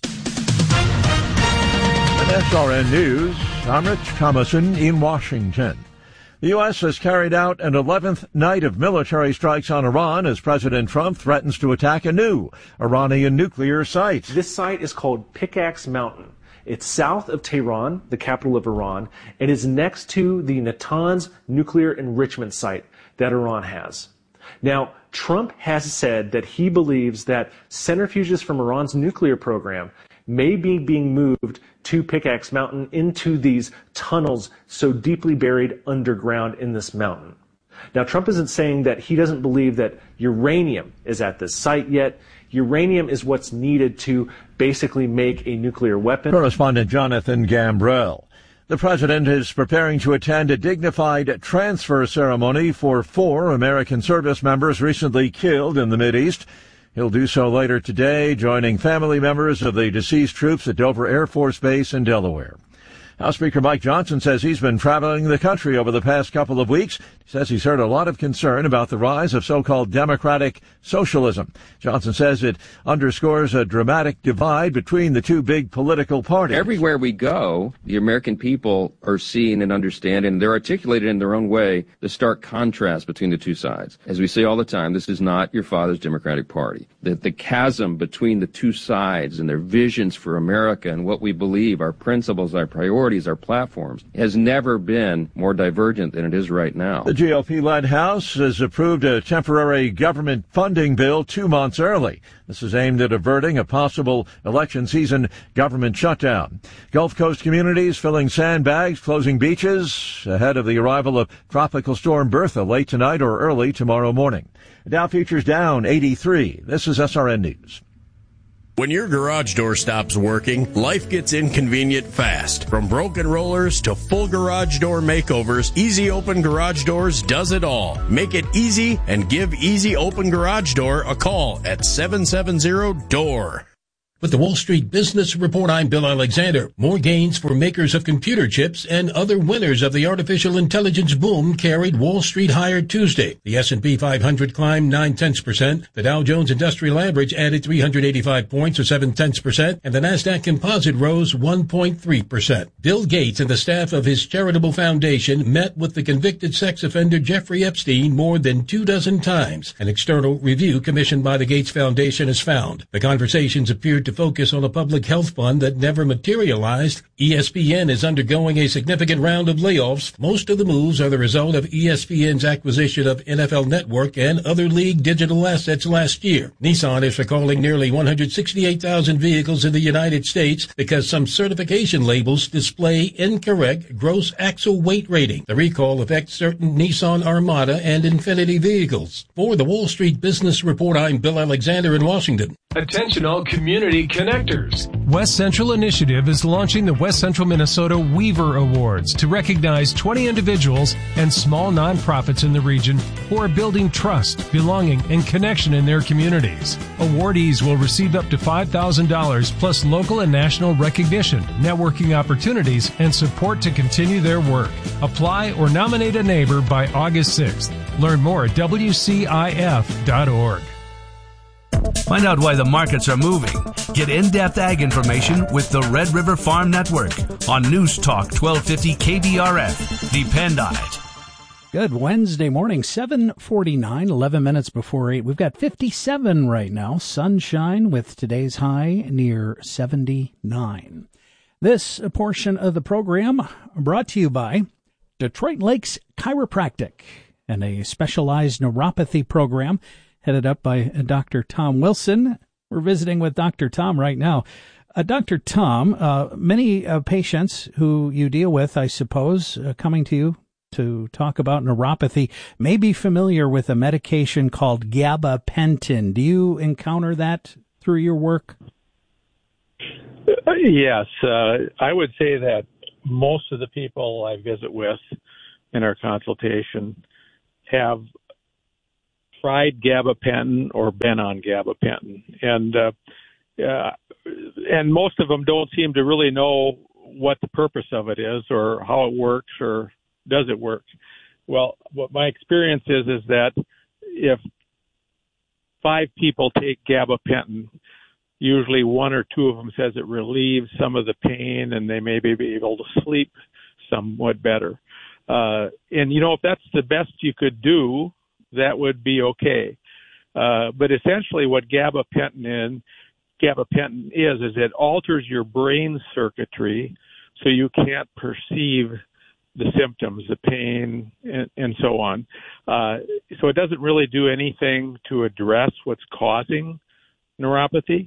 And SRN News, I'm Rich Thomason in Washington. The U.S. has carried out an 11th night of military strikes on Iran as President Trump threatens to attack a new Iranian nuclear site. This site is called Pickaxe Mountain. It's south of Tehran, the capital of Iran, and is next to the Natanz nuclear enrichment site that Iran has. Now, Trump has said that he believes that centrifuges from Iran's nuclear program may be being moved to Pickaxe Mountain into these tunnels so deeply buried underground in this mountain. Now, Trump isn't saying that he doesn't believe that uranium is at this site yet. Uranium is what's needed to basically make a nuclear weapon. Correspondent Jonathan Gambrell. The president is preparing to attend a dignified transfer ceremony for 4 American service members recently killed in the Mideast. He'll do so later today, joining family members of the deceased troops at Dover Air Force Base in Delaware. House Speaker Mike Johnson says he's been traveling the country over the past couple of weeks. He says he's heard a lot of concern about the rise of so-called democratic socialism. Johnson says it underscores a dramatic divide between the two big political parties. Everywhere we go, the American people are seeing and understand, and they're articulated in their own way, the stark contrast between the two sides. As we say all the time, this is not your father's Democratic Party. The chasm between the two sides and their visions for America and what we believe, our principles, our priorities, our platforms, has never been more divergent than it is right now. The GOP-led House has approved a temporary government funding bill 2 months early. This is aimed at averting a possible election season government shutdown. Gulf Coast communities filling sandbags, closing beaches ahead of the arrival of Tropical Storm Bertha late tonight or early tomorrow morning. Dow futures down 83. This is SRN News. When your garage door stops working, life gets inconvenient fast. From broken rollers to full garage door makeovers, Easy Open Garage Doors does it all. Make it easy and give Easy Open Garage Door a call at 770-DOOR. With the Wall Street Business Report, I'm Bill Alexander. More gains for makers of computer chips and other winners of the artificial intelligence boom carried Wall Street higher Tuesday. The S&P 500 climbed 0.9%. The Dow Jones Industrial Average added 385 points or 0.7%, and the Nasdaq Composite rose 1.3%. Bill Gates and the staff of his charitable foundation met with the convicted sex offender Jeffrey Epstein more than 24 times. An external review commissioned by the Gates Foundation has found. The conversations appeared to focus on a public health fund that never materialized. ESPN is undergoing a significant round of layoffs. Most of the moves are the result of ESPN's acquisition of NFL Network and other league digital assets last year. Nissan is recalling nearly 168,000 vehicles in the United States because some certification labels display incorrect gross axle weight rating. The recall affects certain Nissan Armada and Infiniti vehicles. For the Wall Street Business Report, I'm Bill Alexander in Washington. Attention all community connectors. West Central Initiative is launching the West Central Minnesota Weaver Awards to recognize 20 individuals and small nonprofits in the region who are building trust, belonging, and connection in their communities. Awardees will receive up to $5,000 plus local and national recognition, networking opportunities, and support to continue their work. Apply or nominate a neighbor by August 6th. Learn more at WCIF.org. Find out why the markets are moving. Get in-depth ag information with the Red River Farm Network on News Talk 1250 KBRF. Depend on it. Good Wednesday morning, 7:49, 11 minutes before 8. We've got 57 right now. Sunshine with today's high near 79. This portion of the program brought to you by Detroit Lakes Chiropractic and a specialized neuropathy program headed up by Dr. Tom Wilson. We're visiting with Dr. Tom right now. Dr. Tom, many patients who you deal with, I suppose, coming to you to talk about neuropathy may be familiar with a medication called gabapentin. Do you encounter that through your work? Yes. I would say that most of the people I visit with in our consultation have tried gabapentin or been on gabapentin. And most of them don't seem to really know what the purpose of it is or how it works or does it work. Well, what my experience is that if 5 people take gabapentin, usually 1 or 2 of them says it relieves some of the pain and they may be able to sleep somewhat better. And, if that's the best you could do, that would be okay. But essentially what gabapentin is it alters your brain circuitry so you can't perceive the symptoms, the pain, and so on. So it doesn't really do anything to address what's causing neuropathy.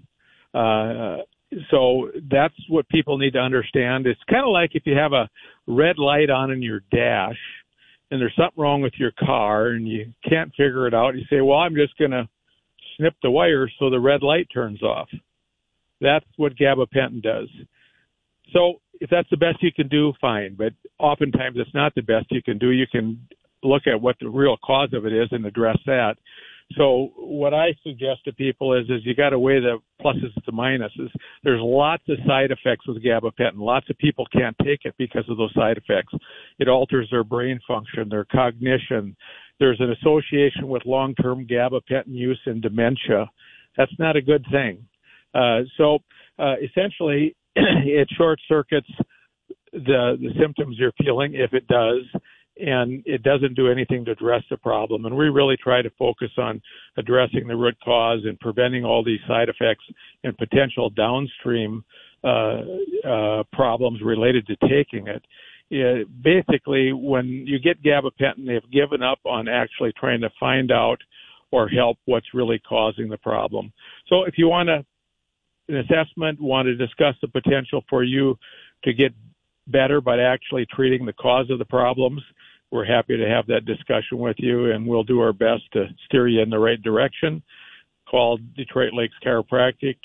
So that's what people need to understand. It's kind of like if you have a red light on in your dash and there's something wrong with your car and you can't figure it out. You say, well, I'm just going to snip the wire so the red light turns off. That's what gabapentin does. So if that's the best you can do, fine. But oftentimes it's not the best you can do. You can look at what the real cause of it is and address that. So what I suggest to people is you got to weigh the pluses and the minuses. There's lots of side effects with gabapentin. Lots of people can't take it because of those side effects. It alters their brain function, their cognition. There's an association with long-term gabapentin use in dementia. That's not a good thing. So essentially, it short-circuits the symptoms you're feeling, if it does, and it doesn't do anything to address the problem. And we really try to focus on addressing the root cause and preventing all these side effects and potential downstream problems related to taking it. Basically, when you get gabapentin, they've given up on actually trying to find out or help what's really causing the problem. So if you want an assessment, want to discuss the potential for you to get better by actually treating the cause of the problems, we're happy to have that discussion with you, and we'll do our best to steer you in the right direction. Call Detroit Lakes Chiropractic,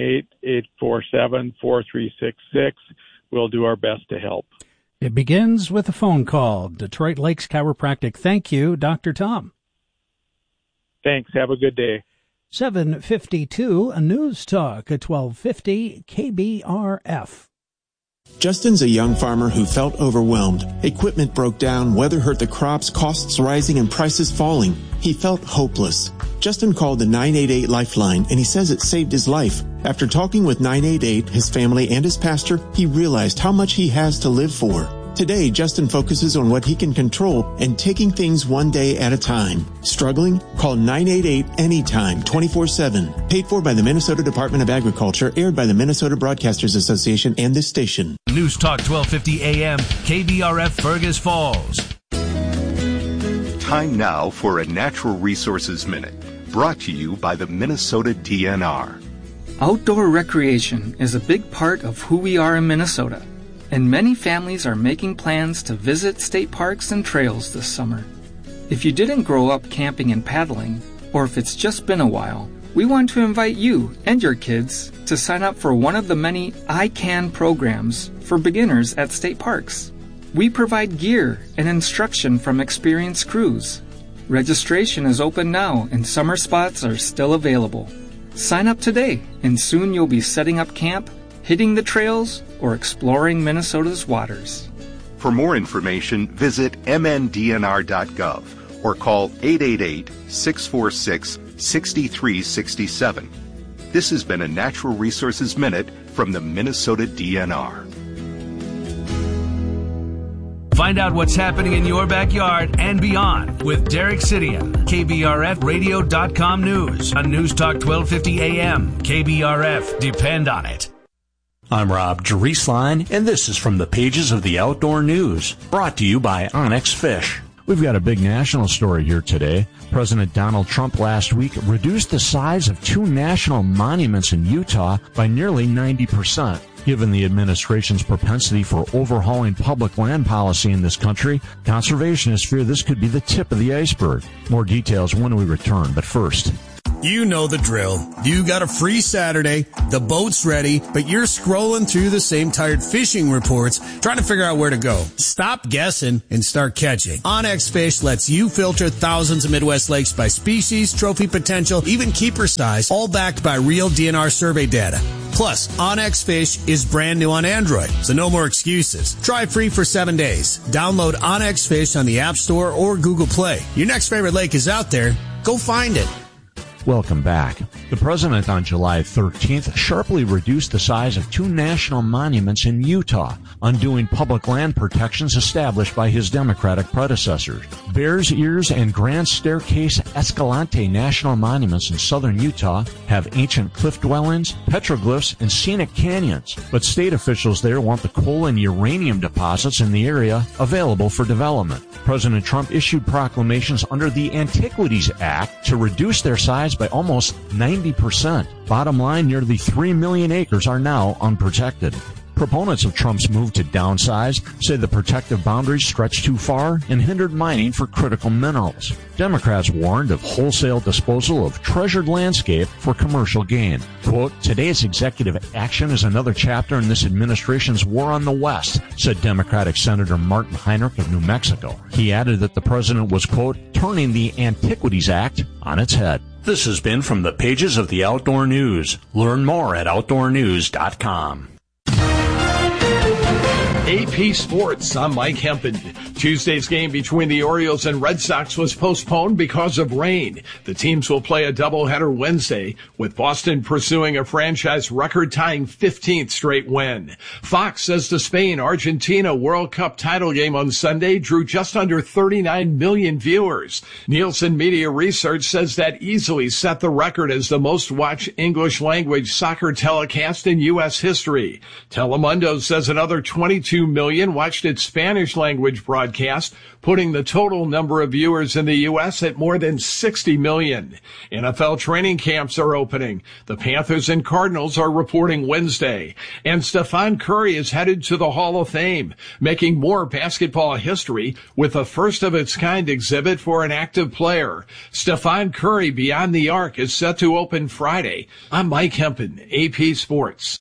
218-847-4366. We'll do our best to help. It begins with a phone call. Detroit Lakes Chiropractic. Thank you, Dr. Tom. Thanks. Have a good day. 7:52, a News Talk at 1250 KBRF. Justin's a young farmer who felt overwhelmed. Equipment broke down, weather hurt the crops, costs rising, and prices falling. He felt hopeless. Justin called the 988 Lifeline, and he says it saved his life. After talking with 988, his family, and his pastor, he realized how much he has to live for. Today, Justin focuses on what he can control and taking things one day at a time. Struggling? Call 988 anytime, 24/7. Paid for by the Minnesota Department of Agriculture, aired by the Minnesota Broadcasters Association and this station. News Talk 1250 AM, KBRF Fergus Falls. Time now for a Natural Resources Minute, brought to you by the Minnesota DNR. Outdoor recreation is a big part of who we are in Minnesota, and many families are making plans to visit state parks and trails this summer. If you didn't grow up camping and paddling, or if it's just been a while, we want to invite you and your kids to sign up for one of the many I Can programs for beginners at state parks. We provide gear and instruction from experienced crews. Registration is open now and summer spots are still available. Sign up today and soon you'll be setting up camp, hitting the trails, or exploring Minnesota's waters. For more information, visit mndnr.gov or call 888-646-6367. This has been a Natural Resources Minute from the Minnesota DNR. Find out what's happening in your backyard and beyond with Derek Sidian, KBRFradio.com News on News Talk 1250 AM. KBRF, depend on it. I'm Rob Drieslein, and this is from the pages of the Outdoor News, brought to you by Onyx Fish. We've got a big national story here today. President Donald Trump last week reduced the size of 2 national monuments in Utah by nearly 90%. Given the administration's propensity for overhauling public land policy in this country, conservationists fear this could be the tip of the iceberg. More details when we return, but first. You know the drill. You got a free Saturday, the boat's ready, but you're scrolling through the same tired fishing reports trying to figure out where to go. Stop guessing and start catching. OnX Fish lets you filter thousands of Midwest lakes by species, trophy potential, even keeper size, all backed by real DNR survey data. Plus, OnX Fish is brand new on Android, so no more excuses. Try free for 7 days. Download OnX Fish on the App Store or Google Play. Your next favorite lake is out there. Go find it. Welcome back. The president on July 13th sharply reduced the size of 2 national monuments in Utah, undoing public land protections established by his Democratic predecessors. Bears Ears and Grand Staircase Escalante National Monuments in southern Utah have ancient cliff dwellings, petroglyphs, and scenic canyons, but state officials there want the coal and uranium deposits in the area available for development. President Trump issued proclamations under the Antiquities Act to reduce their size by almost 90%. Bottom line, nearly 3 million acres are now unprotected. Proponents of Trump's move to downsize say the protective boundaries stretched too far and hindered mining for critical minerals. Democrats warned of wholesale disposal of treasured landscape for commercial gain. Quote, today's executive action is another chapter in this administration's war on the West, said Democratic Senator Martin Heinrich of New Mexico. He added that the president was, quote, turning the Antiquities Act on its head. This has been from the pages of the Outdoor News. Learn more at OutdoorNews.com. AP Sports, I'm Mike Hempen. Tuesday's game between the Orioles and Red Sox was postponed because of rain. The teams will play a doubleheader Wednesday, with Boston pursuing a franchise record-tying 15th straight win. Fox says the Spain-Argentina World Cup title game on Sunday drew just under 39 million viewers. Nielsen Media Research says that easily set the record as the most-watched English-language soccer telecast in U.S. history. Telemundo says another 22 million watched its Spanish-language broadcast, putting the total number of viewers in the U.S. at more than 60 million. NFL training camps are opening. The Panthers and Cardinals are reporting Wednesday. And Stephen Curry is headed to the Hall of Fame, making more basketball history with a first-of-its-kind exhibit for an active player. Stephen Curry Beyond the Arc is set to open Friday. I'm Mike Hempen, AP Sports.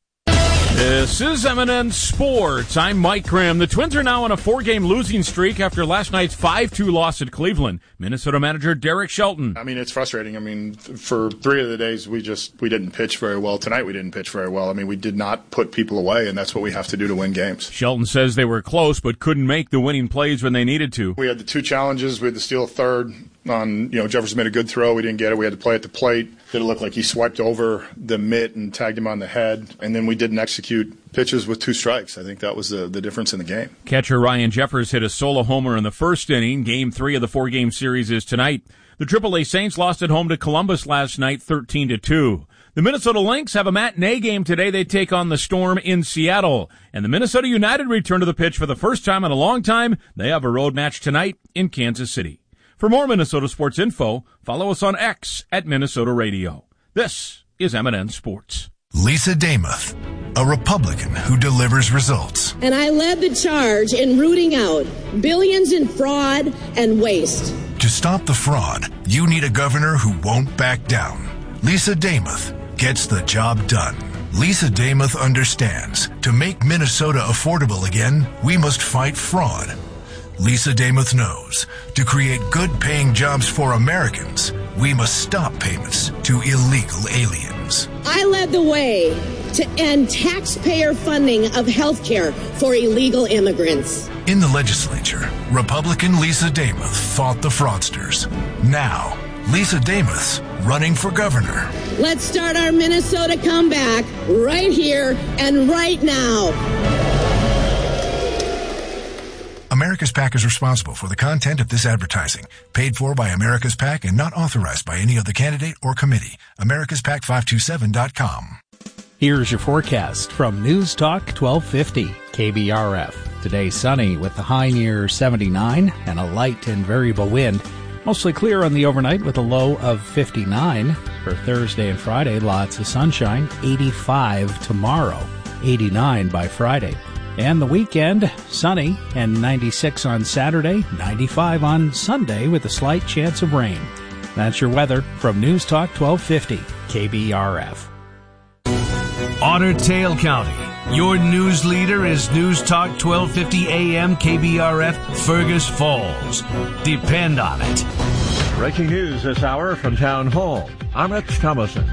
This is M&N Sports. I'm Mike Graham. The Twins are now on a 4-game losing streak after last night's 5-2 loss at Cleveland. Minnesota manager Derek Shelton. I mean, it's frustrating. I mean, for 3 of the days, we didn't pitch very well. Tonight, we didn't pitch very well. I mean, we did not put people away, and that's what we have to do to win games. Shelton says they were close, but couldn't make the winning plays when they needed to. We had the 2 challenges. We had to steal a third. Jefferson made a good throw. We didn't get it. We had to play at the plate. Did it look like he swiped over the mitt and tagged him on the head? And then we didn't execute pitches with 2 strikes. I think that was the difference in the game. Catcher Ryan Jeffers hit a solo homer in the first inning. Game 3 of the 4-game series is tonight. The AAA Saints lost at home to Columbus last night, 13-2. The Minnesota Lynx have a matinee game today. They take on the Storm in Seattle. And the Minnesota United return to the pitch for the first time in a long time. They have a road match tonight in Kansas City. For more Minnesota sports info, follow us on X at Minnesota Radio. This is M&N Sports. Lisa Damuth, a Republican who delivers results. And I led the charge in rooting out billions in fraud and waste. To stop the fraud, you need a governor who won't back down. Lisa Damuth gets the job done. Lisa Damuth understands. To make Minnesota affordable again, we must fight fraud. Lisa Damuth knows. To create good-paying jobs for Americans, we must stop payments to illegal aliens. I led the way to end taxpayer funding of health care for illegal immigrants. In the legislature, Republican Lisa Damuth fought the fraudsters. Now, Lisa Damuth's running for governor. Let's start our Minnesota comeback right here and right now. America's PAC is responsible for the content of this advertising. Paid for by America's PAC and not authorized by any other candidate or committee. AmericasPAC527.com. Here's your forecast from News Talk 1250 KBRF. Today sunny with the high near 79 and a light and variable wind. Mostly clear on the overnight with a low of 59. For Thursday and Friday, lots of sunshine. 85 tomorrow, 89 by Friday. And the weekend, sunny and 96 on Saturday, 95 on Sunday with a slight chance of rain. That's your weather from News Talk 1250 KBRF. Otter Tail County. Your news leader is News Talk 1250 AM KBRF Fergus Falls. Depend on it. Breaking news this hour from Town Hall. I'm Rich Thomason.